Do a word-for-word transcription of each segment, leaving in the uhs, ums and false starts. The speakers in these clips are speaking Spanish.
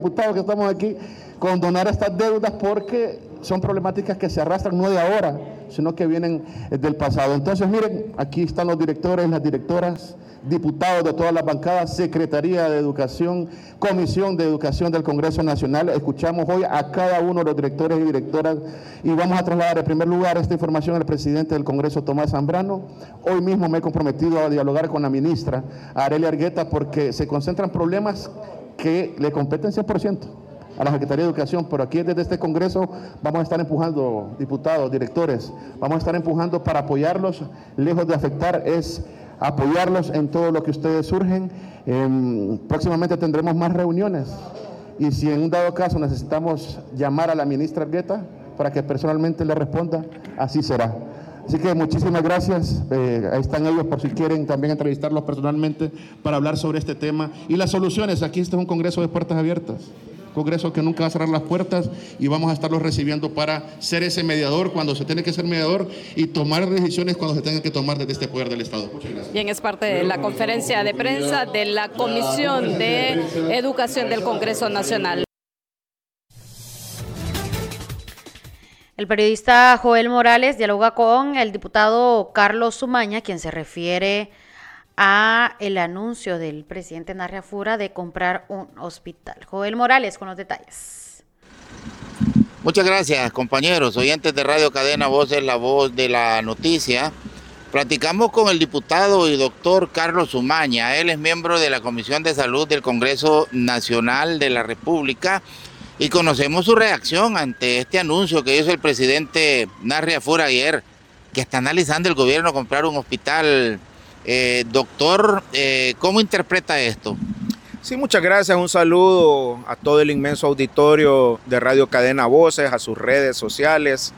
Diputados que estamos aquí, condonar estas deudas porque son problemáticas que se arrastran no de ahora, sino que vienen del pasado. Entonces, miren, aquí están los directores, las directoras, diputados de todas las bancadas, Secretaría de Educación, Comisión de Educación del Congreso Nacional. Escuchamos hoy a cada uno de los directores y directoras y vamos a trasladar en primer lugar esta información al presidente del Congreso, Tomás Zambrano. Hoy mismo me he comprometido a dialogar con la ministra Arely Argueta porque se concentran problemas que le competen cien por ciento a la Secretaría de Educación, pero aquí desde este Congreso vamos a estar empujando, diputados, directores, vamos a estar empujando para apoyarlos, lejos de afectar, es apoyarlos en todo lo que ustedes surgen. Eh, próximamente tendremos más reuniones y si en un dado caso necesitamos llamar a la ministra Argueta para que personalmente le responda, así será. Así que muchísimas gracias, eh, ahí están ellos por si quieren también entrevistarlos personalmente para hablar sobre este tema y las soluciones. Aquí este es un congreso de puertas abiertas, congreso que nunca va a cerrar las puertas y vamos a estarlos recibiendo para ser ese mediador cuando se tiene que ser mediador y tomar decisiones cuando se tengan que tomar desde este poder del Estado. Muchas gracias. Bien, es parte de la conferencia de prensa de la Comisión de Educación del Congreso Nacional. El periodista Joel Morales dialoga con el diputado Carlos Sumaña, quien se refiere a el anuncio del presidente Narria Fura de comprar un hospital. Joel Morales con los detalles. Muchas gracias, compañeros, oyentes de Radio Cadena Voces, la voz de la noticia. Platicamos con el diputado y doctor Carlos Sumaña. Él es miembro de la Comisión de Salud del Congreso Nacional de la República. Y conocemos su reacción ante este anuncio que hizo el presidente Narria Fura ayer, que está analizando el gobierno comprar un hospital. Eh, doctor, eh, ¿cómo interpreta esto? Sí, muchas gracias. Un saludo a todo el inmenso auditorio de Radio Cadena Voces, a sus redes sociales.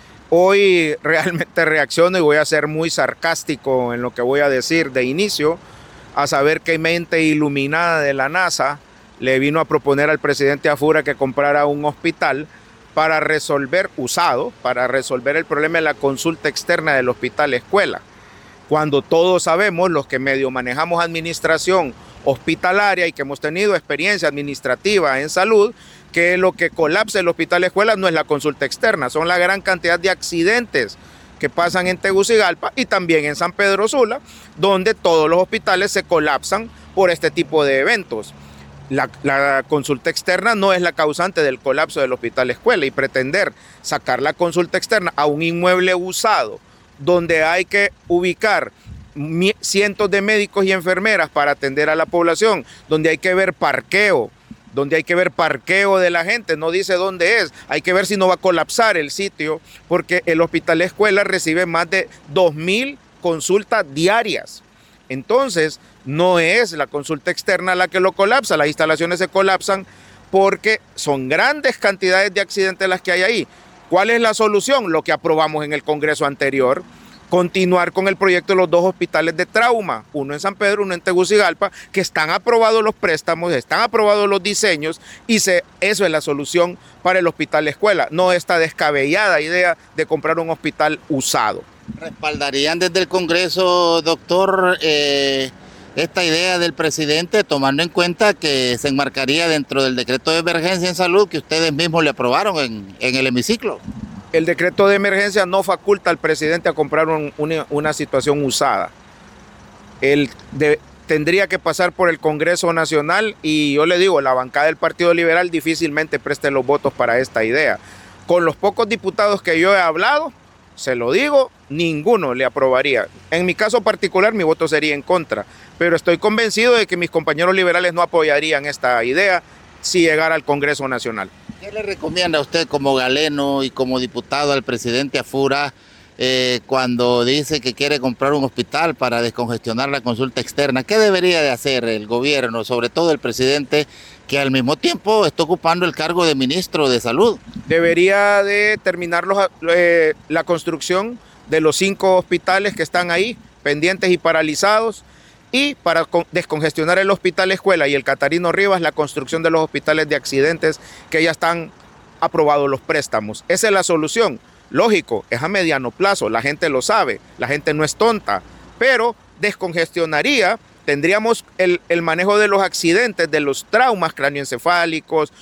Hoy realmente reacciono y voy a ser muy sarcástico en lo que voy a decir de inicio, a saber qué mente iluminada de la NASA le vino a proponer al presidente Fura que comprara un hospital para resolver, usado, para resolver el problema de la consulta externa del hospital escuela. Cuando todos sabemos, los que medio manejamos administración hospitalaria y que hemos tenido experiencia administrativa en salud, que lo que colapsa el hospital escuela no es la consulta externa, son la gran cantidad de accidentes que pasan en Tegucigalpa y también en San Pedro Sula, donde todos los hospitales se colapsan por este tipo de eventos. La, la consulta externa no es la causante del colapso del hospital escuela y pretender sacar la consulta externa a un inmueble usado donde hay que ubicar cientos de médicos y enfermeras para atender a la población, donde hay que ver parqueo, donde hay que ver parqueo de la gente, no dice dónde es, hay que ver si no va a colapsar el sitio, porque el hospital escuela recibe más de dos mil consultas diarias. Entonces, no es la consulta externa la que lo colapsa, las instalaciones se colapsan porque son grandes cantidades de accidentes las que hay ahí. ¿Cuál es la solución? Lo que aprobamos en el Congreso anterior, continuar con el proyecto de los dos hospitales de trauma, uno en San Pedro, uno en Tegucigalpa, que están aprobados los préstamos, están aprobados los diseños y se, eso es la solución para el hospital escuela, no esta descabellada idea de comprar un hospital usado. ¿Respaldarían desde el Congreso, doctor, eh, esta idea del presidente, tomando en cuenta que se enmarcaría dentro del decreto de emergencia en salud que ustedes mismos le aprobaron en, en el hemiciclo? El decreto de emergencia no faculta al presidente a comprar un, una, una situación usada. Él de, tendría que pasar por el Congreso Nacional y yo le digo, la bancada del Partido Liberal difícilmente preste los votos para esta idea. Con los pocos diputados que yo he hablado, se lo digo, ninguno le aprobaría. En mi caso particular, mi voto sería en contra, pero estoy convencido de que mis compañeros liberales no apoyarían esta idea si llegara al Congreso Nacional. ¿Qué le recomienda a usted como galeno y como diputado al presidente Fura eh, cuando dice que quiere comprar un hospital para descongestionar la consulta externa? ¿Qué debería de hacer el gobierno, sobre todo el presidente, que al mismo tiempo está ocupando el cargo de ministro de Salud? Debería de terminar los, eh, la construcción de los cinco hospitales que están ahí, pendientes y paralizados, y para descongestionar el hospital escuela y el Catarino Rivas, la construcción de los hospitales de accidentes que ya están aprobados los préstamos. Esa es la solución. Lógico, es a mediano plazo, la gente lo sabe, la gente no es tonta, pero descongestionaría tendríamos el, el manejo de los accidentes, de los traumas cráneoencefálicos,